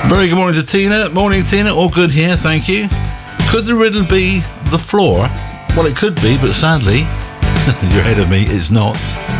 Very good morning to Tina. Morning, Tina. All good here, thank you. Could the riddle be the floor? Well, it could be, but sadly, you're ahead of me, it's not.